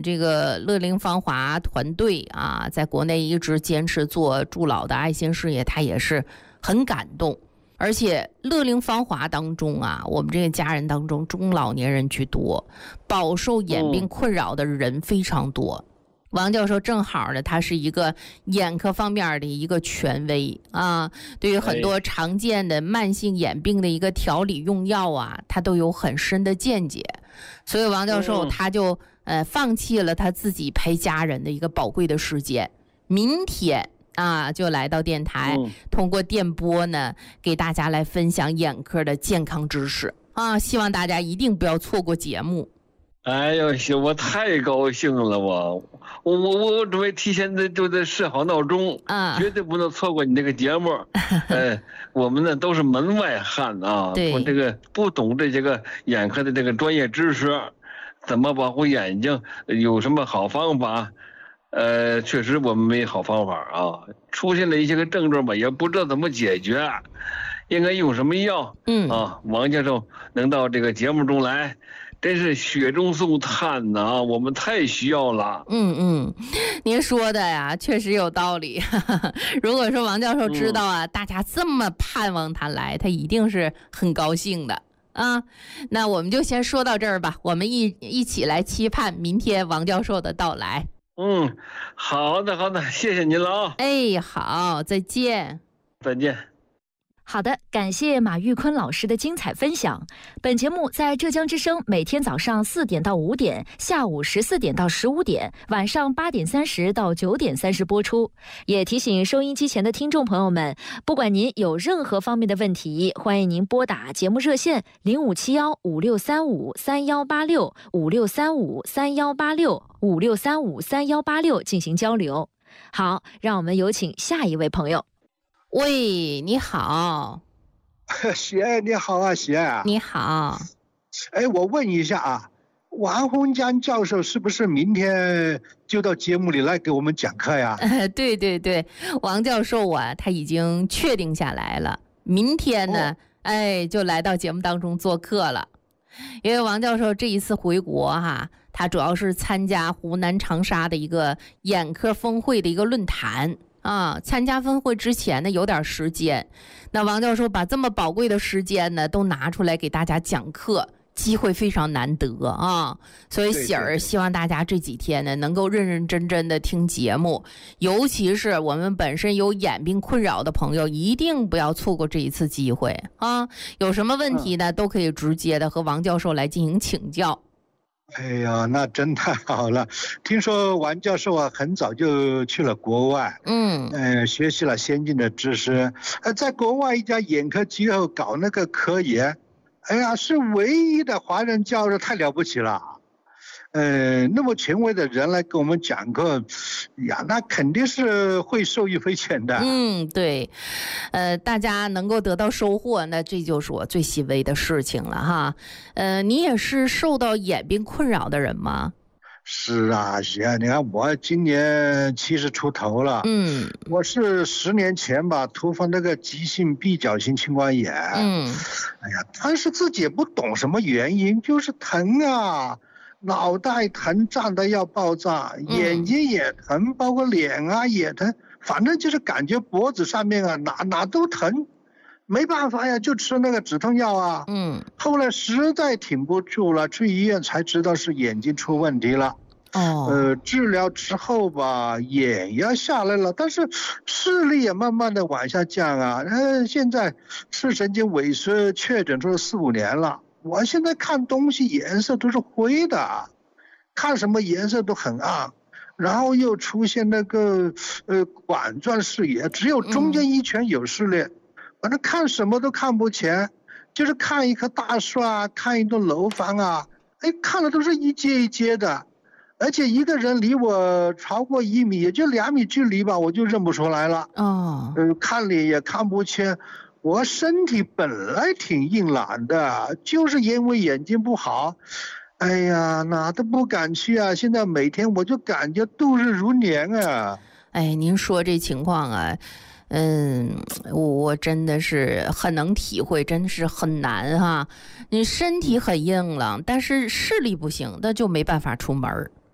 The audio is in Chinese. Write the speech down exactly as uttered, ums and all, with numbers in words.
这个乐龄芳华团队啊，在国内一直坚持做助老的爱心事业，他也是很感动。而且乐龄芳华当中啊，我们这个家人当中中老年人居多，饱受眼病困扰的人非常多。嗯、王教授正好呢，他是一个眼科方面的一个权威啊，对于很多常见的慢性眼病的一个调理用药啊，他都有很深的见解。所以王教授他就、嗯、呃放弃了他自己陪家人的一个宝贵的时间，明天啊，就来到电台、嗯，通过电波呢，给大家来分享眼科的健康知识啊！希望大家一定不要错过节目。 哎呦，行，我太高兴了，我我我我准备提前的就在设好闹钟啊，绝对不能错过你这个节目。呃，我们呢都是门外汉啊，我这个不懂这些个眼科的这个专业知识，怎么保护眼睛，有什么好方法？呃，确实我们没好方法啊，出现了一些个症状吧，也不知道怎么解决，应该用什么药？嗯啊，王教授能到这个节目中来，真是雪中送炭呐、啊，我们太需要了。 嗯嗯，您说的呀，确实有道理。如果说王教授知道啊、嗯，大家这么盼望他来，他一定是很高兴的。啊，那我们就先说到这儿吧，我们一一起来期盼明天王教授的到来。 嗯，好的好的，谢谢您了啊！ 哎，好，再见， 再见。 好的，感谢马玉坤老师的精彩分享。本节目在浙江之声每天早上四点到五点，下午十四点到十五点，晚上八点三十到九点三十播出。也提醒收音机前的听众朋友们，不管您有任何方面的问题，欢迎您拨打节目热线零五七幺五六三五三幺八六五六三五三幺八六五六三五三幺八六进行交流。好，让我们有请下一位朋友。 喂，你好。 雪，你好啊，雪。 你好。 哎，我问一下啊，王洪江教授是不是明天就到节目里来给我们讲课呀？ 呃，对对对，王教授啊，他已经确定下来了，明天呢，哦、哎，就来到节目当中做客了。因为王教授这一次回国哈、啊，他主要是参加湖南长沙的一个眼科峰会的一个论坛。啊，参加峰会之前呢，有点时间，那王教授把这么宝贵的时间呢，都拿出来给大家讲课，机会非常难得啊。所以喜儿希望大家这几天呢，能够认认真真的听节目，尤其是我们本身有眼病困扰的朋友，一定不要错过这一次机会啊。有什么问题呢，都可以直接的和王教授来进行请教。 哎呀，那真太好了！听说王教授啊，很早就去了国外，嗯，呃，学习了先进的知识，呃，在国外一家眼科机构搞那个科研，哎呀，是唯一的华人教授，太了不起了。呃，那么权威的人来给我们讲课呀，那肯定是会受益匪浅的。 嗯，对，呃，大家能够得到收获，那这就是我最欣慰的事情了哈。呃，你也是受到眼病困扰的人吗？ 是啊，行，你看我今年七十出头了，嗯，我是十年前吧突发那个急性闭角性青光眼，嗯，哎呀，但是自己也不懂什么原因，就是疼啊。脑袋疼，胀得要爆炸，眼睛也疼，包括脸啊也疼，反正就是感觉脖子上面啊哪哪都疼，没办法呀，就吃那个止痛药啊。嗯，后来实在挺不住了，去医院才知道是眼睛出问题了。哦，呃，治疗之后吧，眼要下来了，但是视力也慢慢的往下降啊。呃，现在视神经萎缩，确诊出了四五年了。我现在看东西颜色都是灰的，看什么颜色都很暗，然后又出现那个呃管状视野，只有中间一圈有视力，反正看什么都看不全，就是看一棵大树啊，看一栋楼房啊，哎，看的都是一阶一阶的，而且一个人离我超过一米，也就两米距离吧，我就认不出来了。哦，呃，看脸也看不清。我身体本来挺硬朗的，就是因为眼睛不好，哎呀，哪都不敢去啊！现在每天我就感觉度日如年啊！ 哎，您说这情况啊，嗯，我我真的是很能体会，真的是很难哈。你身体很硬朗，但是视力不行，那就没办法出门